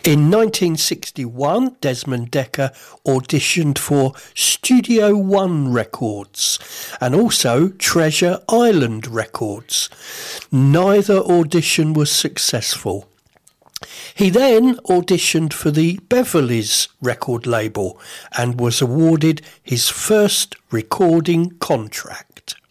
In 1961, Desmond Dekker auditioned for Studio One Records and also Treasure Island Records. Neither audition was successful. He then auditioned for the Beverleys record label and was awarded his first recording contract.